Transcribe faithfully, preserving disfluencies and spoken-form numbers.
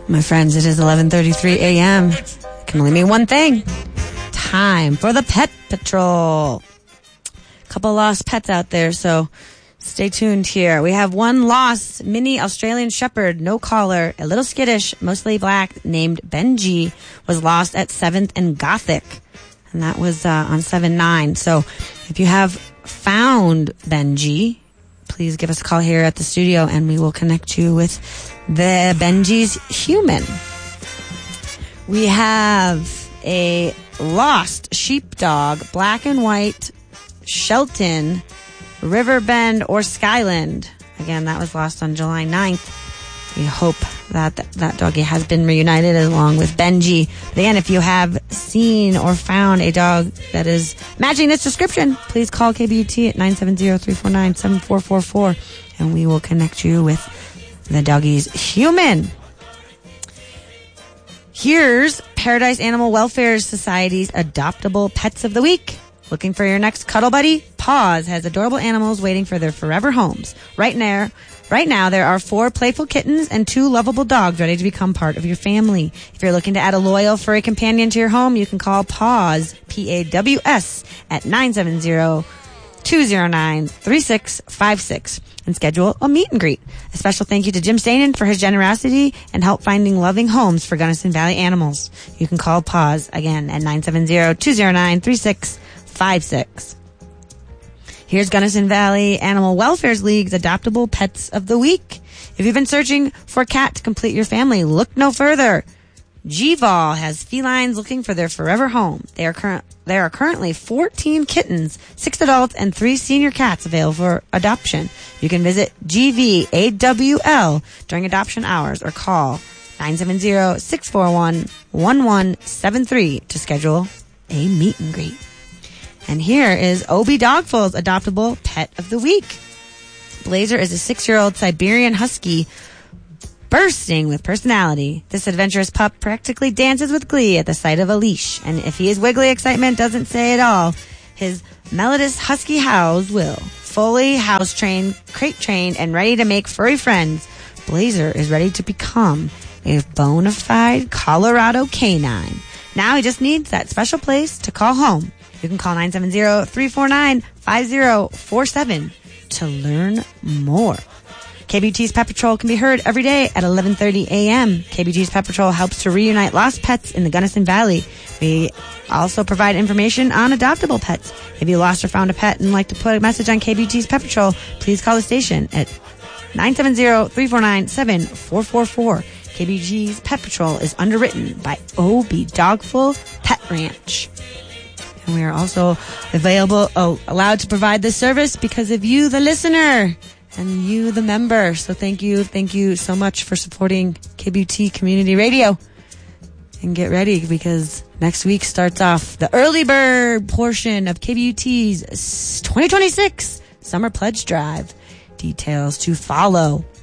My friends, it is eleven thirty-three a.m. It can only mean one thing. Time for the Pet Patrol. A couple lost pets out there, so stay tuned here. We have one lost mini Australian Shepherd, no collar, a little skittish, mostly black, named Benji, was lost at seventh and Gothic. And that was uh, on seven nine. So if you have found Benji, please give us a call here at the studio and we will connect you with the Benji's human. We have a lost sheepdog, black and white, Shelton, Riverbend, or Skyland. Again, that was lost on July ninth. We hope that th- that doggy has been reunited along with Benji. But again, if you have seen or found a dog that is matching this description, please call K B U T at nine seven zero, three four nine, seven four four four and we will connect you with the doggy's human. Here's Paradise Animal Welfare Society's Adoptable Pets of the Week. Looking for your next cuddle buddy? Paws has adorable animals waiting for their forever homes. Right now, right now there are four playful kittens and two lovable dogs ready to become part of your family. If you're looking to add a loyal furry companion to your home, you can call Paws, P A W S, at nine seven zero, two zero nine, three six five six and schedule a meet and greet. A special thank you to Jim Stainen for his generosity and help finding loving homes for Gunnison Valley animals. You can call Paws again at nine seven zero, two zero nine, three six five six. Here's Gunnison Valley Animal Welfare League's Adoptable Pets of the Week. If you've been searching for a cat to complete your family, look no further. G-Vol has felines looking for their forever home. They are current, there are currently fourteen kittens, six adults, and three senior cats available for adoption. You can visit G V A W L during adoption hours or call nine seven zero, six four one, one one seven three to schedule a meet and greet. And here is Obi Dogful's Adoptable Pet of the Week. Blazer is a six-year-old Siberian Husky bursting with personality. This adventurous pup practically dances with glee at the sight of a leash. And if his wiggly excitement doesn't say it all, his melodious husky howls will. Fully house-trained, crate-trained, and ready to make furry friends, Blazer is ready to become a bona fide Colorado canine. Now he just needs that special place to call home. You can call nine seven zero, three four nine, five zero four seven to learn more. K B U T's Pet Patrol can be heard every day at eleven thirty a.m. K B U T's Pet Patrol helps to reunite lost pets in the Gunnison Valley. We also provide information on adoptable pets. If you lost or found a pet and like to put a message on K B U T's Pet Patrol, please call the station at nine seven zero, three four nine, seven four four four. K B U T's Pet Patrol is underwritten by O B Dogful Pet Ranch. And we are also available, oh, allowed to provide this service because of you, the listener, and you, the member. So thank you, thank you so much for supporting K B U T Community Radio. And get ready because next week starts off the early bird portion of K B U T's twenty twenty-six Summer Pledge Drive. Details to follow.